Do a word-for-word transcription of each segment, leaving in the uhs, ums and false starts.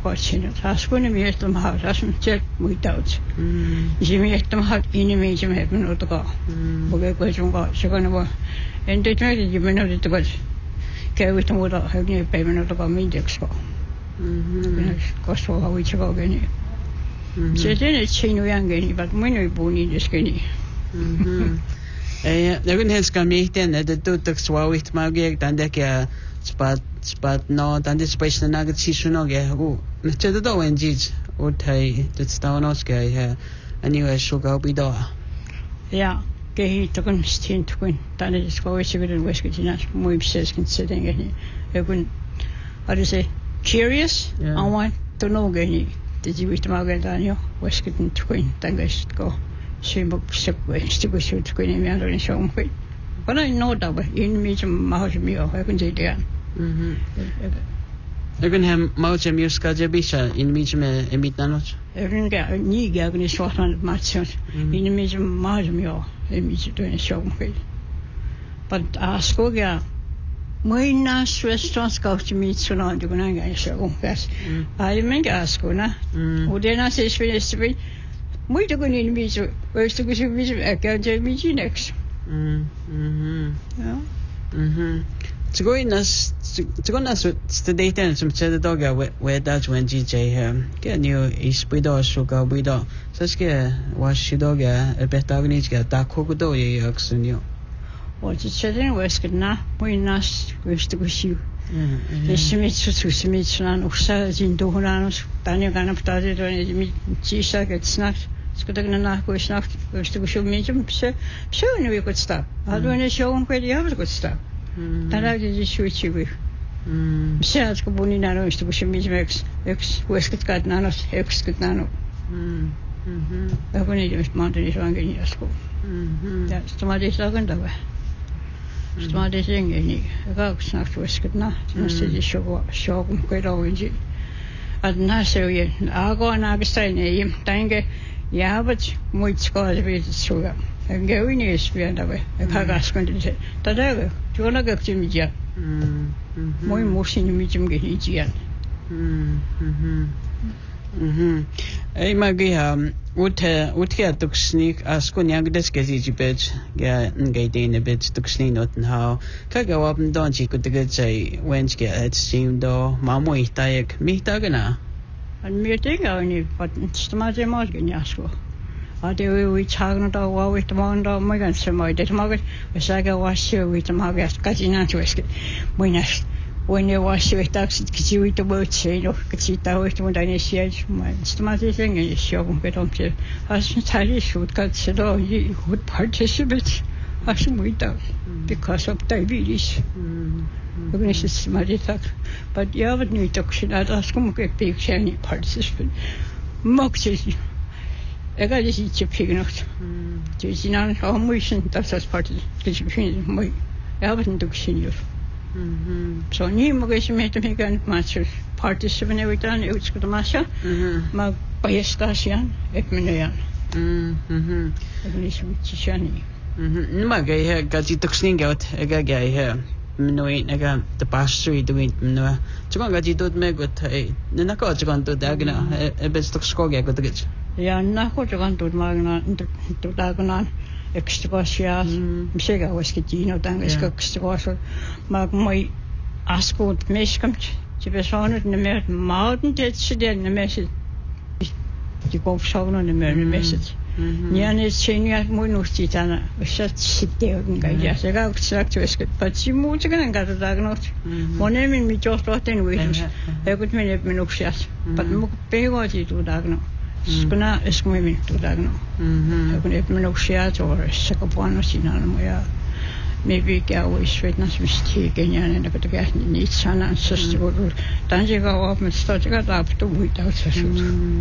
Gotchina. Ascona Miestum House, as some jet without. Jimmy Estum had enemy Jim Heaven or the go. Bogation got Chicago. And they tried to give me notice to go. Carry with them without having a payment of the Gomindex. Cost for how we go again. So then it's chain young any, but when we born in the skinny. Eh, they're going to have me then at the two tucks while with my gig, and they can spot, spot, no, and this space and nugget season. Okay, who, Mister the door and Jits, or Tay, that's down Oscar here, and you should go be door. Yeah, gay took him stint to win. Then it's always a bit of whiskey, not more says considering any. I wouldn't, how do you say, curious? I want to know any. Did you wish to Margaret Daniel, whiskey and twin, then I should go. She booked sick ways to go shoot to Queen Amanda and show me. But I know that in me some mouse meal, I can say that. They're going to have mouse and music Bisha in Mijam and Midnanos. I didn't get a knee gag in a short on matches in me some mouse meal, and me doing a show me. But ask Oga. My nice restaurants go to meet soon on the Gunanga show. Yes, I didn't ask Guna. Would they not say Swedish to me? We took an in meet, where's the vision I can't tell me next. Mm hmm. To go in us, to go in us with the data and some said the dog where that's when G J here. Get new is widow, sugar widow. Such get was she dog a bit dog needs get that cocodo yaks and you. What it said in West now, we nice wish to go shoot. The Smiths to Smiths and Uxas in Dohananos, Daniel Ganap started when it meet Chisa gets snapped. Skutagna go snapped, wish to show me some show we could stop. I don't want to show where the others could stop. That I did shoot you with. Besides, Kabunino is to show me X, X, Westcott got nanos, X got nano. I want to use mountain is wrong in your school. That's the mother's organ that way. Smartest thing any. I got snapped Westcott now. Instead of show, show them quite orange. At Nassau, I go on Augustine, him, Tanga. Yeah, but muy scars of it sugar. And going is beyond away. I can't ask him to say, Tadago, do you want to go to me yet? Muy motion in me to get it yet. Mhm. Hey, Maggie, um, what, what here took sneak, ask on young desk as each bed, get in a bit took sneak not and how. Can go up and down, she could get say, when's get it seemed though, Mamma, Tayak, me tagana. And me think only, but it's the matter of Yasko. I do we talking about with the mound of my guns to my dead mugger, as I go wash you with the mugger, cutting out whiskey. When I when you wash you with taxi, because you with the boat, say, you could see that with one tiny shades. My stomach thing is show get on to us entirely should cut said, oh, you would participate. I should wait out because of diabetes. This is my talk. But you haven't need to should not ask him to big shiny participant. Moxes. I got this each a pig enough. There's none of motion that's as part of the my haven't took senior. So new mogation made to make a master participant every time it was good to masha. My biastasian, Ekmanian. Mhm. I believe it's shiny. Mhm. My guy here got you took sneak out. I got guy here. No, I got the pastry doing no. To go got you don't make good. Then I got you going to Dagna, a best of Skog. I got to get. Yeah, Nako to go to Magna to Dagana, Extrasia, Sega was Kitino, Dangus Coxtraser, Mag my Asco Meshcom, to be shown in the Mer Mountain, that's the message. You go shown on the Mer message. Nyan is saying at Munustitana, a shut sit there and guide. Yes, I got stuck to escape, but she moved again and got a diagnosis. One name in me just brought in with I could mean it Minuxias, but pay what you do diagnose. Skuna is moving to diagnose. I could have Minuxias or a second one or Sinana. Maybe get away sweetness mistake and I could get neat son and sister would. Then you go up and start to get up to without a shoot.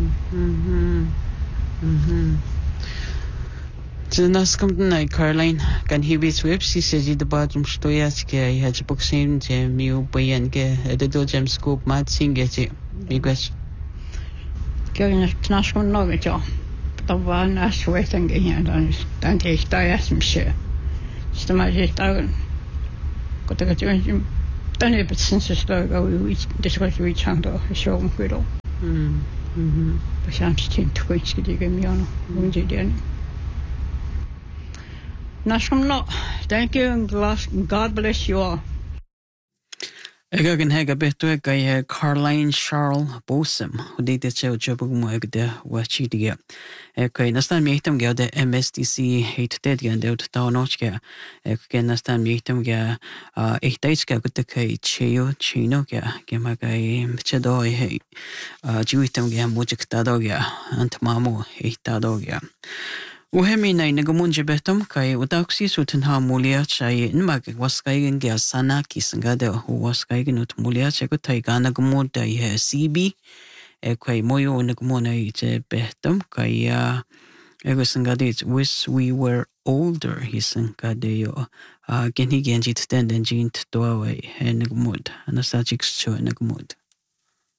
Mhm. So nas komt na Caroline kan he be swip she says the bathroom stoyas ke I had book same je miu bayan ke the do jam scoop mat singe je because Going to knash on no job. The one I sweat and getting on dan take die some share. Just my just down. Got to get you then if it's since the start go we this was we channel show them good. Mm. Mhm. Besantin twitski diga miano. Undi den. Nashkamlo. Thank you and God bless you all. Ega gan hega betu ega ye Caroline Charles Bosom who did the show job mo ega de wachi diga. Eka nastan miitam ge de M S D C hate dead gan de ta nochke. Eka nastan miitam ge ich dates ge gut ke cheo chino ge ge ma ge chedo he juitam ge mujik ta do ge ant mamu he ta do ge. Uhemi na inagumunje betom kay utaksi sutin ha mulia chay inmag waskaigin gya sana kisanga de waskaigin ut mulia chay ko tay gana gumud da ye C B e kay moyo nagmuna ite betom kay ego sanga de wish we were older hisanga de yo geni genjit tenden jint doaway he nagmud anastajik cho nagmud.